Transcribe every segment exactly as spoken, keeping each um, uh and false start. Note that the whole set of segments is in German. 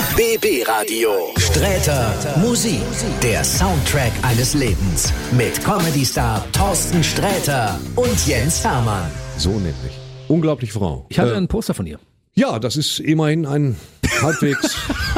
B B Radio. Sträter Musik. Der Soundtrack eines Lebens. Mit Comedy-Star Thorsten Sträter und Jens Hermann. So nämlich. Unglaubliche Frau. Ich hatte äh, ein Poster von ihr. Ja, das ist immerhin ein halbwegs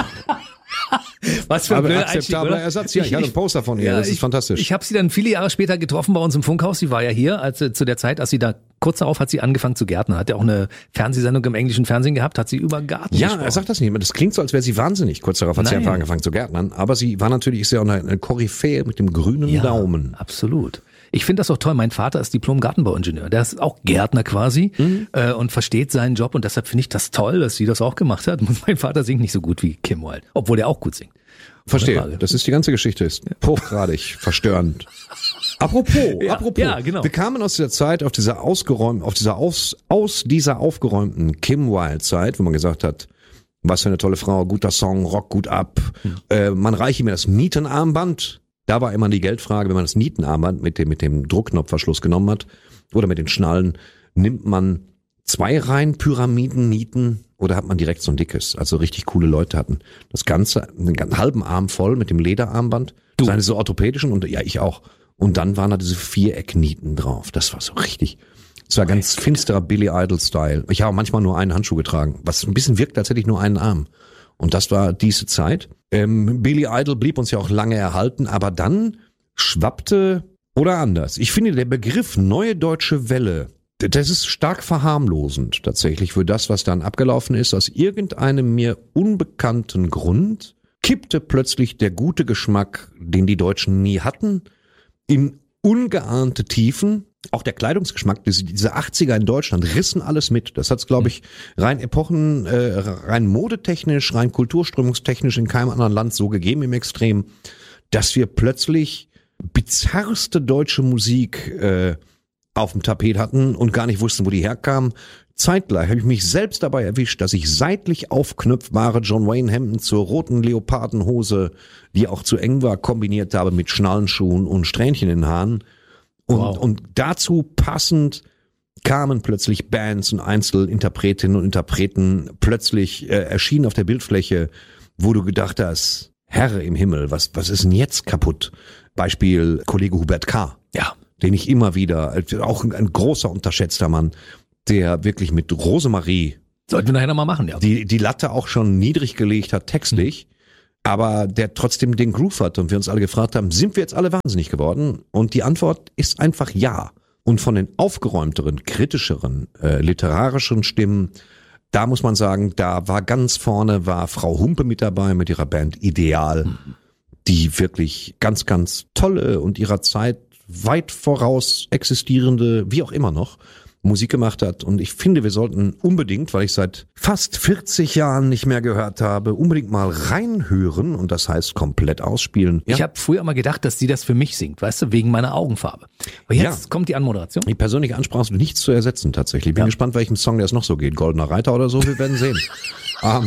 Was für ein blöder akzeptabler Einstieg, Ersatz. Ja, ich, ich hatte ein Poster von ihr. Ja, das ist ich, fantastisch. Ich habe sie dann viele Jahre später getroffen bei uns im Funkhaus. Sie war ja hier, als zu der Zeit, als sie da kurz darauf hat sie angefangen zu gärtnen. Hat ja auch eine Fernsehsendung im englischen Fernsehen gehabt, hat sie über Garten Ja, gesprochen. er sagt das nicht. Das klingt so, als wäre sie wahnsinnig. Kurz darauf hat sie Nein. einfach angefangen zu gärtnern. Aber sie war natürlich, ist ja auch eine, eine Koryphäe mit dem grünen Ja, Daumen. Absolut. Ich finde das auch toll. Mein Vater ist Diplom-Gartenbauingenieur. Der ist auch Gärtner quasi mhm. äh, und versteht seinen Job. Und deshalb finde ich das toll, dass sie das auch gemacht hat. Mein Vater singt nicht so gut wie Kim Wilde, obwohl der auch gut singt. Verstehe. Das ist die ganze Geschichte. Ist hochgradig verstörend. Apropos, Ja, apropos. ja, genau. Wir kamen aus dieser Zeit, auf dieser ausgeräumten, auf dieser aus, aus dieser aufgeräumten Kim Wilde Zeit, wo man gesagt hat, was für eine tolle Frau, guter Song, Rock gut ab. Hm. Äh, man reiche mir das Nietenarmband. Da war immer die Geldfrage, wenn man das Nietenarmband mit dem, mit dem Druckknopfverschluss genommen hat oder mit den Schnallen, nimmt man zwei Reihen Pyramiden, Nieten oder hat man direkt so ein dickes, also richtig coole Leute hatten das Ganze, einen halben Arm voll mit dem Lederarmband, Du. seine so orthopädischen und ja, ich auch. Und dann waren da diese Vierecknieten drauf. Das war so richtig, das war ganz finsterer Billy Idol-Style. Ich habe manchmal nur einen Handschuh getragen, was ein bisschen wirkt, als hätte ich nur einen Arm. Und das war diese Zeit. Ähm, Billy Idol blieb uns ja auch lange erhalten, aber dann schwappte, oder anders. Ich finde, der Begriff Neue Deutsche Welle, das ist stark verharmlosend tatsächlich für das, was dann abgelaufen ist. Aus irgendeinem mir unbekannten Grund kippte plötzlich der gute Geschmack, den die Deutschen nie hatten, in ungeahnte Tiefen. Auch der Kleidungsgeschmack, diese, diese achtziger in Deutschland rissen alles mit. Das hat's, glaube ich, rein Epochen, äh, rein modetechnisch, rein kulturströmungstechnisch in keinem anderen Land so gegeben im Extrem, dass wir plötzlich bizarrste deutsche Musik äh, auf dem Tapet hatten und gar nicht wussten, wo die herkam. Zeitgleich habe ich mich selbst dabei erwischt, dass ich seitlich aufknöpfbare John Wayne Hemden zur roten Leopardenhose, die auch zu eng war, kombiniert habe mit Schnallenschuhen und Strähnchen in den Haaren. Und, Wow. und dazu passend kamen plötzlich Bands und Einzelinterpretinnen und Interpreten plötzlich äh, erschienen auf der Bildfläche, wo du gedacht hast, Herr im Himmel, was, was ist denn jetzt kaputt? Beispiel Kollege Hubert K., Ja. den ich immer wieder, auch ein, ein großer unterschätzter Mann, der wirklich mit Rosemarie Sollten wir nachher nochmal machen, ja. die, die Latte auch schon niedrig gelegt hat, textlich, mhm. aber der trotzdem den Groove hat und wir uns alle gefragt haben, sind wir jetzt alle wahnsinnig geworden? Und die Antwort ist einfach ja. Und von den aufgeräumteren, kritischeren, äh, literarischen Stimmen, da muss man sagen, da war ganz vorne, war Frau Humpe mit dabei mit ihrer Band Ideal, mhm. die wirklich ganz, ganz tolle und ihrer Zeit weit voraus existierende, wie auch immer noch, Musik gemacht hat. Und ich finde, wir sollten unbedingt, weil ich seit fast vierzig Jahren nicht mehr gehört habe, unbedingt mal reinhören und das heißt komplett ausspielen. Ja? Ich habe früher immer gedacht, dass sie das für mich singt, weißt du, wegen meiner Augenfarbe. Aber jetzt Ja. kommt die Anmoderation. Die persönliche Ansprache ist nichts zu ersetzen tatsächlich. Bin Ja. gespannt, welchem Song der es noch so geht. Goldener Reiter oder so, wir werden sehen. um,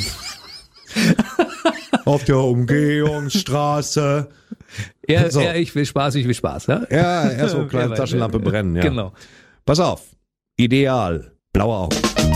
auf der Umgehungsstraße. Ja, So. ja, ich will Spaß, ich will Spaß. Ja, Ja, erst so eine kleine Ja, Taschenlampe brennen. Ja. Genau. Pass auf. Ideal. Blaue Augen.